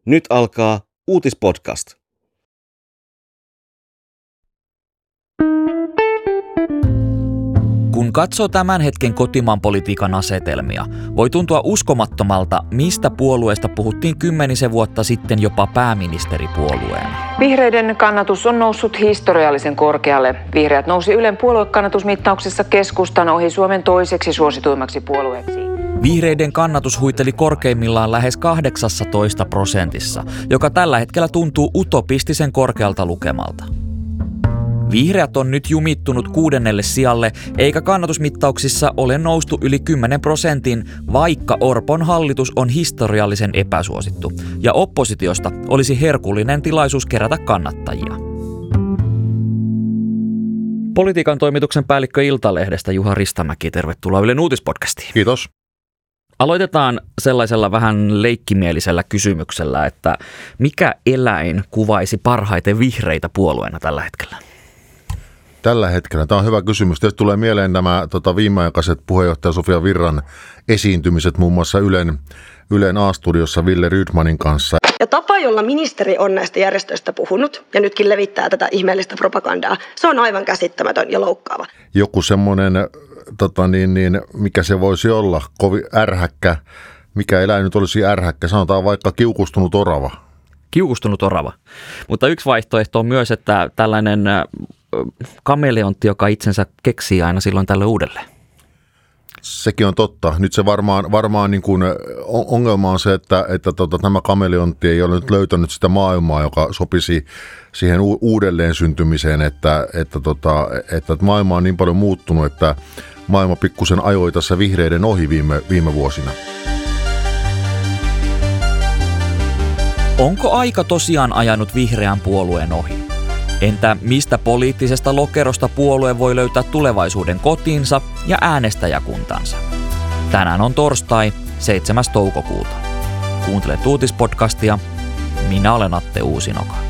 Nyt alkaa Uutispodcast. Kun katsoo tämän hetken kotimaan politiikan asetelmia, voi tuntua uskomattomalta, mistä puolueesta puhuttiin 10 vuotta sitten jopa pääministeripuolueena. Vihreiden kannatus on noussut historiallisen korkealle. Vihreät nousi Ylen puoluekannatusmittauksessa keskustan ohi Suomen toiseksi suosituimmaksi puolueeksi. Vihreiden kannatus huiteli korkeimmillaan lähes 18%, joka tällä hetkellä tuntuu utopistisen korkealta lukemalta. Vihreät on nyt jumittunut 6. sijalle, eikä kannatusmittauksissa ole noustu yli 10%, vaikka Orpon hallitus on historiallisen epäsuosittu, ja oppositiosta olisi herkullinen tilaisuus kerätä kannattajia. Politiikan toimituksen päällikkö Iltalehdestä Juha Ristamäki, tervetuloa Ylen Uutispodcastiin. Kiitos. Aloitetaan sellaisella vähän leikkimielisellä kysymyksellä, että mikä eläin kuvaisi parhaiten vihreitä puolueena tällä hetkellä? Tällä hetkellä. Tämä on hyvä kysymys. Tietysti tulee mieleen nämä viimeaikaiset puheenjohtaja Sofia Virran esiintymiset muun muassa Ylen A-studiossa Ville Rydmanin kanssa. Ja tapa, jolla ministeri on näistä järjestöistä puhunut ja nytkin levittää tätä ihmeellistä propagandaa, se on aivan käsittämätön ja loukkaava. Joku semmoinen, mikä se voisi olla, kovin ärhäkkä, mikä eläin nyt olisi ärhäkkä, sanotaan vaikka kiukustunut orava. Kiukustunut orava. Mutta yksi vaihtoehto on myös, että tällainen kameleontti, joka itsensä keksii aina silloin tällöin uudelleen. Sekin on totta. Nyt se varmaan niin kuin ongelma on se, että tämä kameleontti ei ole nyt löytänyt sitä maailmaa, joka sopisi siihen uudelleen syntymiseen, että maailma on niin paljon muuttunut, että maailma pikkusen ajoi tässä vihreiden ohi viime vuosina. Onko aika tosiaan ajanut vihreän puolueen ohi? Entä mistä poliittisesta lokerosta puolue voi löytää tulevaisuuden kotiinsa ja äänestäjäkuntansa? Tänään on torstai, 7. toukokuuta. Kuuntelet Uutispodcastia. Minä olen Atte Uusinoka.